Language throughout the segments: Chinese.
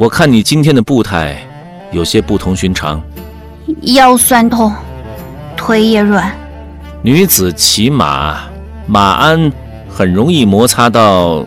我看你今天的步态有些不同寻常。 腰酸痛，腿也软。 女子骑马，马鞍很容易摩擦到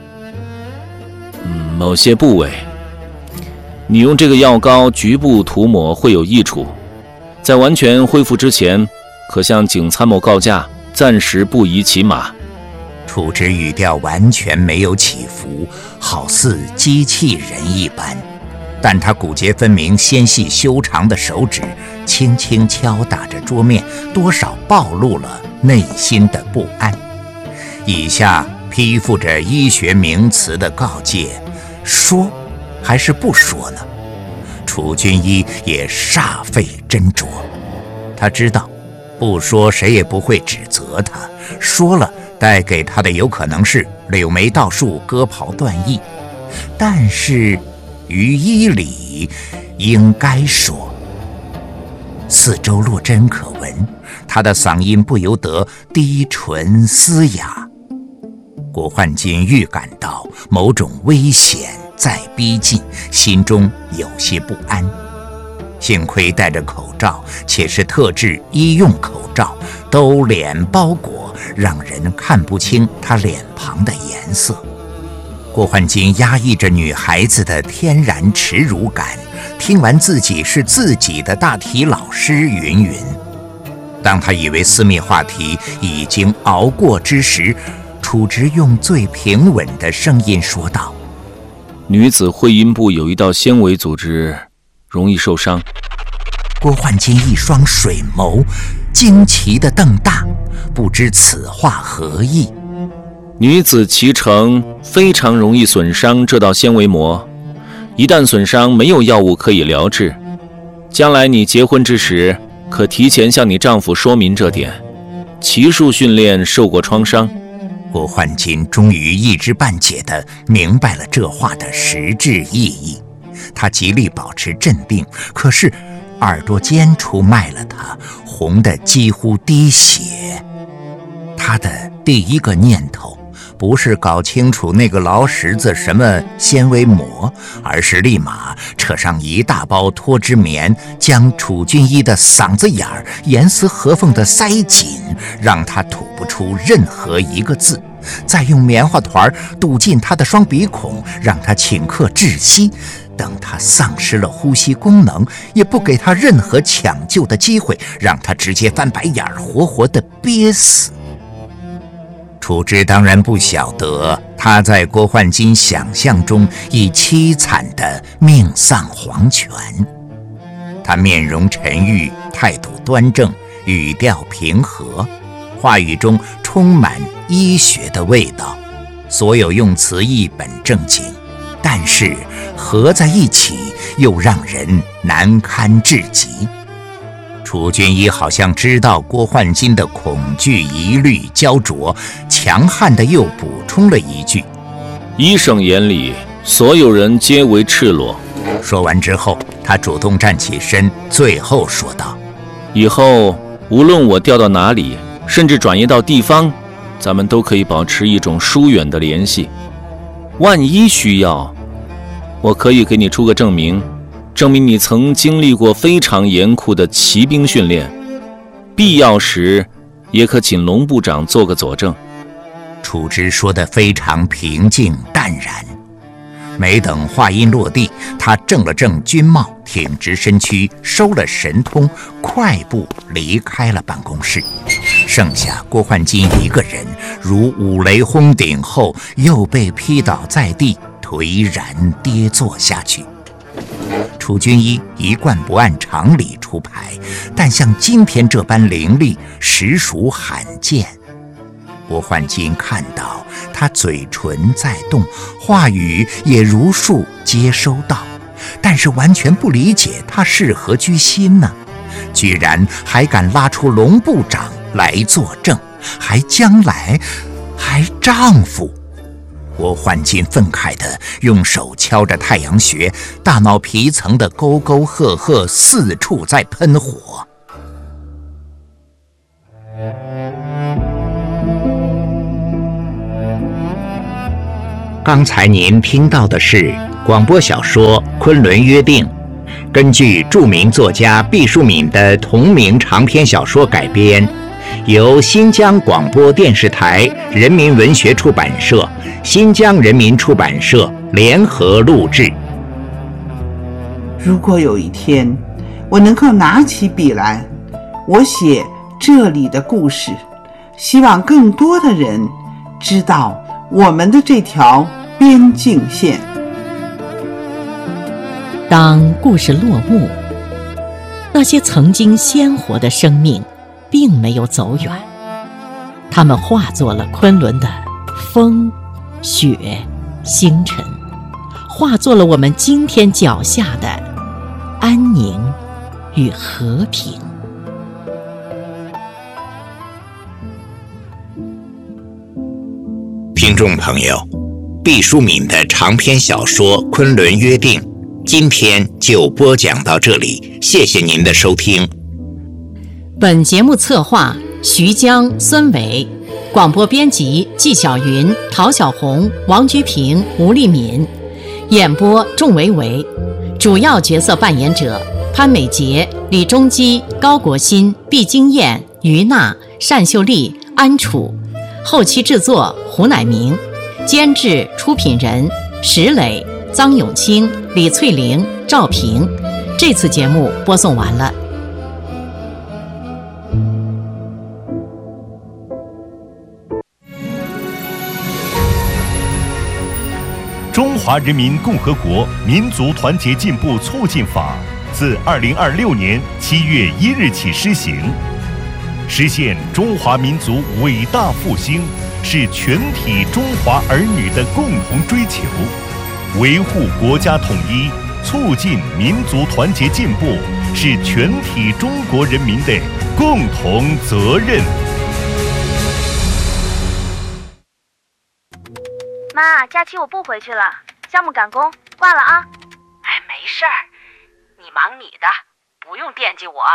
某些部位。你用这个药膏局部涂抹会有益处，在完全恢复之前，可向景参谋告假，暂时不宜骑马。 楚之语调完全没有起伏，好似机器人一般，但他骨节分明、纤细修长的手指轻轻敲打着桌面，多少暴露了内心的不安。以下披附着医学名词的告诫，说还是不说呢？楚军医也煞费斟酌，他知道不说谁也不会指责他，说了带给他的有可能是柳眉倒竖、割袍断义，但是于医理应该说。四周落针可闻，他的嗓音不由得低沉嘶哑。郭焕金预感到某种危险在逼近，心中有些不安。幸亏戴着口罩，且是特制医用口罩，兜脸包裹，让人看不清他脸庞的颜色。郭焕金压抑着女孩子的天然耻辱感，听完自己是自己的大体老师云云。当他以为私密话题已经熬过之时，楚直用最平稳的声音说道： 女子会阴部有一道纤维组织，容易受伤。 郭焕金一双水眸惊奇地瞪大，不知此话何意。 女子脐橙非常容易损伤这道纤维膜，一旦损伤，没有药物可以疗治。将来你结婚之时，可提前向你丈夫说明这点。骑术训练受过创伤。 郭焕金终于一知半解地明白了这话的实质意义，他极力保持镇定，可是耳朵尖出卖了他，红得几乎滴血。他的第一个念头不是搞清楚那个劳什子什么纤维膜，而是立马扯上一大包脱脂棉，将楚军医的嗓子眼儿严丝合缝地塞紧，让他吐不出任何一个字，再用棉花团堵进他的双鼻孔，让他顷刻窒息。等他丧失了呼吸功能，也不给他任何抢救的机会，让他直接翻白眼儿，活活地憋死。楚之当然不晓得他在郭焕金想象中已凄惨的命丧黄泉。他面容沉郁，态度端正，语调平和，话语中充满医学的味道，所有用词一本正经，但是合在一起又让人难堪至极。楚军医好像知道郭焕金的恐惧疑虑焦灼，强悍地又补充了一句： 医生眼里所有人皆为赤裸。 说完之后，他主动站起身，最后说道： 以后无论我调到哪里，甚至转移到地方，咱们都可以保持一种疏远的联系。万一需要，我可以给你出个证明，证明你曾经历过非常严酷的骑兵训练，必要时也可请龙部长做个佐证。 楚之说得非常平静淡然。没等话音落地，他正了正军帽，挺直身躯，收了神通，快步离开了办公室。剩下郭焕金一个人，如五雷轰顶后又被劈倒在地，颓然跌坐下去。楚军医一贯不按常理出牌，但像今天这般凌厉，实属罕见。郭焕金看到他嘴唇在动，话语也如数接收到，但是完全不理解他是何居心呢？居然还敢拉出龙部长来作证，还将来，还丈夫。郭焕金愤慨地用手敲着太阳穴，大脑皮层的沟沟壑壑四处在喷火。 刚才您听到的是广播小说《昆仑约定》，根据著名作家毕淑敏的同名长篇小说改编，由新疆广播电视台人民文学出版社、新疆人民出版社联合录制。 如果有一天我能够拿起笔来，我写这里的故事，希望更多的人知道我们的这条边境线。 当故事落幕，那些曾经鲜活的生命并没有走远，它们化作了昆仑的风、雪、星辰，化作了我们今天脚下的安宁与和平。 听众朋友，毕淑敏的长篇小说《昆仑约定》今天就播讲到这里，谢谢您的收听。 本节目策划徐江、孙伟，广播编辑纪晓云、陶小红、王菊平、吴丽敏，演播仲维维，主要角色扮演者潘美杰、李中基、高国新、毕金燕、于娜、单秀丽、安楚，后期制作胡乃明，监制出品人石磊、臧永清、李翠玲、赵平。这次节目播送完了。 中华人民共和国民族团结进步促进法自2026年7月1日起施行，实现中华民族伟大复兴是全体中华儿女的共同追求，维护国家统一、促进民族团结进步是全体中国人民的共同责任。 妈，假期我不回去了，项目赶工，挂了啊。 哎，没事儿，你忙你的，不用惦记我。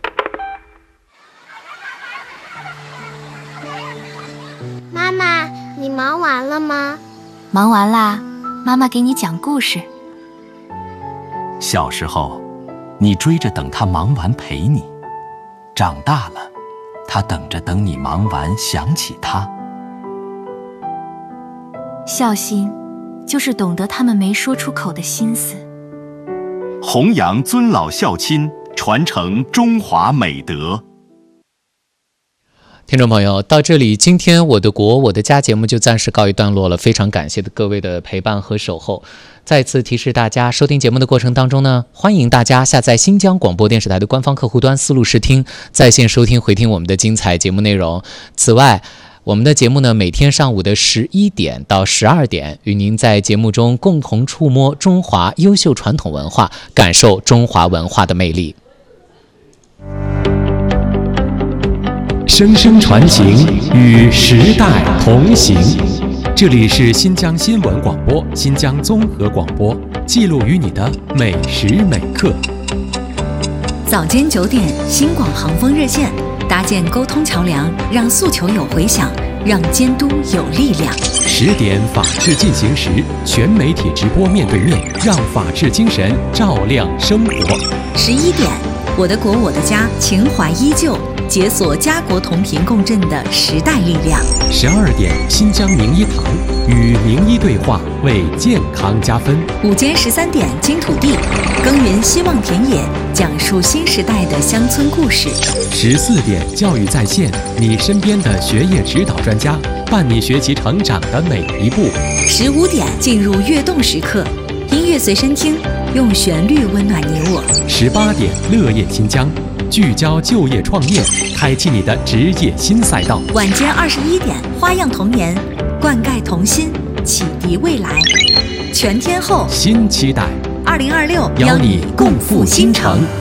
妈妈，你忙完了吗？ 忙完啦，妈妈给你讲故事。 小时候，你追着等他忙完陪你；长大了，他等着等你忙完想起他。 孝心，就是懂得他们没说出口的心思。 弘扬尊老孝亲，传承中华美德。 听众朋友，到这里，今天我的国我的家节目就暂时告一段落了。非常感谢各位的陪伴和守候。再次提示大家，收听节目的过程当中呢，欢迎大家下载新疆广播电视台的官方客户端思路视听，在线收听回听我们的精彩节目内容。此外，我们的节目呢，每天上午的11点到12点，与您在节目中共同触摸中华优秀传统文化，感受中华文化的魅力。 声声传情，与时代同行。这里是新疆新闻广播、新疆综合广播，记录于你的每时每刻。 早间9点，新广航风热线，搭建沟通桥梁，让诉求有回响，让监督有力量。 10点，法治进行时，全媒体直播面对面，让法治精神照亮生活。 11点，我的国我的家，情怀依旧，解锁家国同频共振的时代力量。 12点，新疆名医堂，与名医对话，为健康加分。 午间13点，金土地，耕耘希望田野，讲述新时代的乡村故事。 14点，教育在线，你身边的学业指导专家，伴你学习成长的每一步。 15点，进入跃动时刻，音乐随身听，用旋律温暖你我。 18点，乐业新疆，聚焦就业创业，开启你的职业新赛道。 晚间21点，花样童年，灌溉童心，启迪未来。全天候新期待， 2026 邀你共赴新城。